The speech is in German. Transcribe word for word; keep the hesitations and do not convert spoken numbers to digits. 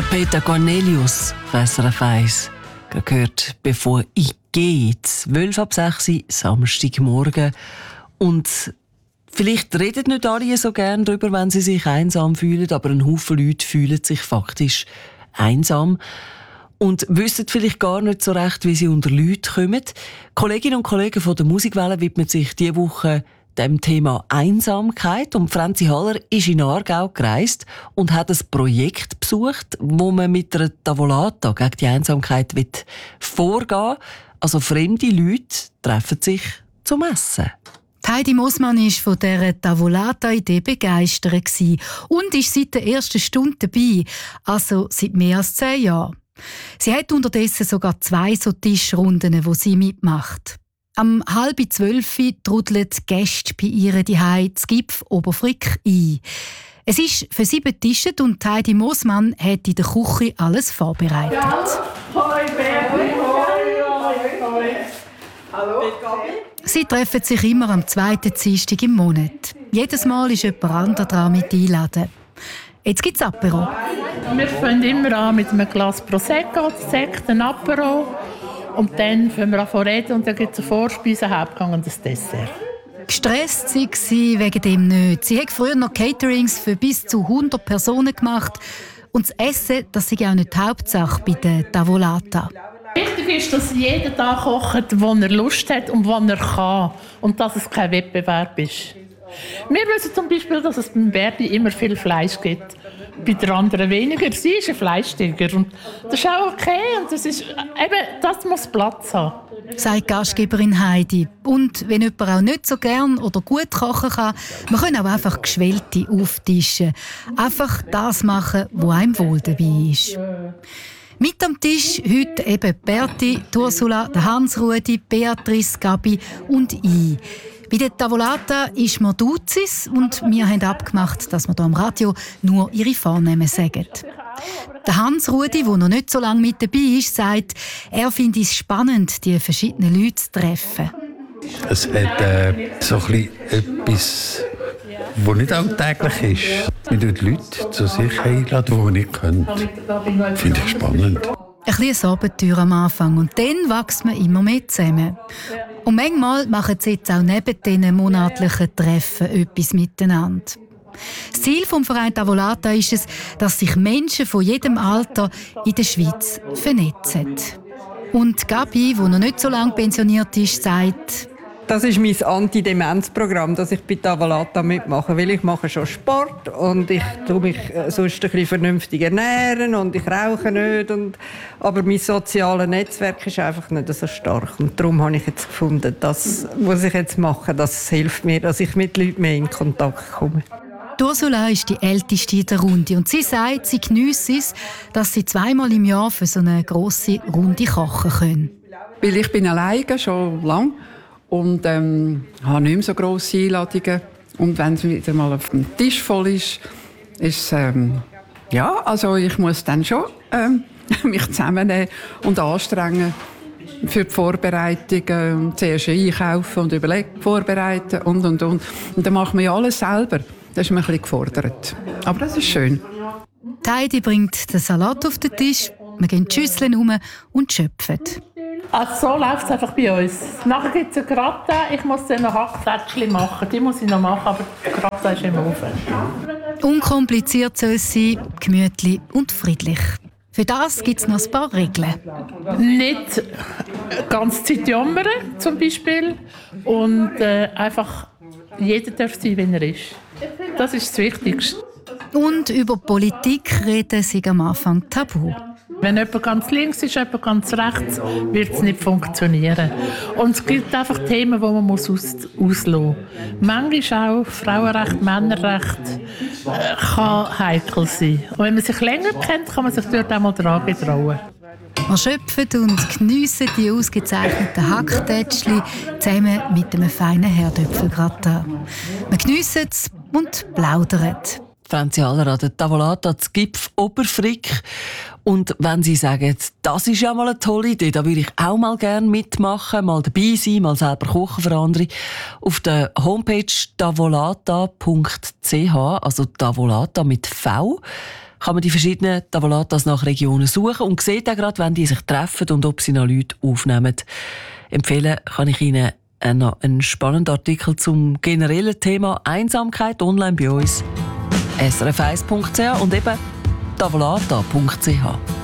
Peter Cornelius, S R F eins. Gehört, bevor ich gehe, zwölf ab sechs, Samstagmorgen. Und vielleicht reden nicht alle so gern darüber, wenn sie sich einsam fühlen, aber ein Haufen Leute fühlen sich faktisch einsam und wissen vielleicht gar nicht so recht, wie sie unter Leute kommen. Kolleginnen und Kollegen von der Musikwelle widmen sich diese Woche dem Thema Einsamkeit. Und Franzi Haller ist in Aargau gereist und hat ein Projekt besucht, wo man mit einer Tavolata gegen die Einsamkeit vorgehen will. Also fremde Leute treffen sich zum Essen. Heidi Moosmann war von dieser Tavolata-Idee begeistert und ist seit der ersten Stunde dabei, also seit mehr als zehn Jahren. Sie hat unterdessen sogar zwei so Tischrunden, wo sie mitmacht. Am halb zwölf trudeln die Gäste bei ihr Zuhause zu Gipf Oberfrick ein. Es ist für sie betischt und Heidi Moosmann hat in der Küche alles vorbereitet. Ja, hoi Berti, hoi, hoi, hoi. Hallo. Sie treffen sich immer am zweiten Dienstag im Monat. Jedes Mal ist jemand anderes dran mit einladen. Jetzt gibt es Apero. Wir fangen immer an mit einem Glas Prosecco, Sekt, ein Apero. Und dann fangen wir an zu reden und dann gibt es eine Vorspeise, einen Hauptgang und ein Dessert. Gestresst war sie wegen dem nicht. Sie hat früher noch Caterings für bis zu hundert Personen gemacht. Und das Essen, das sei auch nicht die Hauptsache bei der Tavolata. Wichtig ist, dass jeder da kocht, wo er Lust hat und wo er kann. Und dass es kein Wettbewerb ist. Wir wissen zum Beispiel, dass es beim Berti immer viel Fleisch gibt. Bei der anderen weniger. Sie ist ein Fleischtiger. Und das ist auch okay. Und das, ist, eben, das muss Platz haben. Sagt Gastgeberin Heidi. Und wenn jemand auch nicht so gern oder gut kochen kann, man kann auch einfach Geschwellte auftischen. Einfach das machen, wo einem wohl dabei ist. Mit am Tisch heute eben Berti, Ursula, Hans-Rudi, Beatrice, Gabi und ich. Bei der Tavolata ist man Duzis und wir haben abgemacht, dass wir hier am Radio nur ihre Vornamen sagen. Der Hans-Rudi, der noch nicht so lange mit dabei ist, sagt, er finde es spannend, die verschiedenen Leute zu treffen. Es hat äh, so ein bisschen etwas, was nicht alltäglich ist. Wir laden Leute zu sich einladen, die wir nicht können. Das finde ich spannend. Ein bisschen Abenteuer am Anfang und dann wächst man immer mehr zusammen. Und manchmal machen sie jetzt auch neben diesen monatlichen Treffen etwas miteinander. Das Ziel des Vereins Tavolata ist es, dass sich Menschen von jedem Alter in der Schweiz vernetzen. Und Gabi, die noch nicht so lange pensioniert ist, sagt: Das ist mein Anti-Demenz-Programm, das ich bei Tavolata mitmache. Weil ich mache schon Sport und ich tue mich sonst ein bisschen vernünftig ernähren und ich rauche nicht. Und, aber mein soziales Netzwerk ist einfach nicht so stark. Und darum habe ich jetzt gefunden, das, was ich jetzt mache, das hilft mir, dass ich mit Leuten mehr in Kontakt komme. Ursula ist die Älteste in der Runde und sie sagt, sie geniesse es, dass sie zweimal im Jahr für so eine grosse Runde kochen können. Weil ich bin alleine schon lange und ähm, habe nicht mehr so grosse Einladungen. Und wenn es wieder mal auf dem Tisch voll ist, ist es, ähm, ja, also ich muss dann schon ähm, mich zusammennehmen und anstrengen für die Vorbereitung. Zuerst einkaufen und überlegen, vorbereiten und, und, und. Und dann macht man ja alles selber. Das ist mir ein bisschen gefordert. Aber das ist schön. Heidi bringt den Salat auf den Tisch, wir gehen die Schüsseln um und schöpfen. Also so läuft es einfach bei uns. Nachher gibt es eine Gratin. Ich muss dann noch Hackfläschchen machen. Die muss ich noch machen, aber die Gratin ist im Ofen. Unkompliziert soll es sein, gemütlich und friedlich. Für das gibt es noch ein paar Regeln. Nicht ganz Zeit jammern, zum Beispiel. Und äh, einfach jeder darf sein, wie er ist. Das ist das Wichtigste. Und über Politik reden sie am Anfang tabu. Wenn jemand ganz links ist, jemand ganz rechts, wird es nicht funktionieren. Und es gibt einfach Themen, die man muss aus, auslassen muss. Manchmal auch Frauenrecht, Männerrecht äh, kann heikel sein. Und wenn man sich länger kennt, kann man sich dort auch mal dran getrauen. Wir schöpfen und geniessen die ausgezeichneten Hacktätschli zusammen mit einem feinen Herdöpfelgratin. Wir geniessen es und plaudern. Franzi Haller an der Tavolata zu Gipf Oberfrick. Und wenn Sie sagen, das ist ja mal eine tolle Idee, da würde ich auch mal gerne mitmachen, mal dabei sein, mal selber kochen für andere. Auf der Homepage tavolata punkt c h, also Tavolata mit V, kann man die verschiedenen Tavolatas nach Regionen suchen und sieht auch gerade, wenn die sich treffen und ob sie noch Leute aufnehmen. Empfehlen kann ich Ihnen noch einen spannenden Artikel zum generellen Thema Einsamkeit online bei uns. S R F eins punkt C H und eben tavolata punkt C H.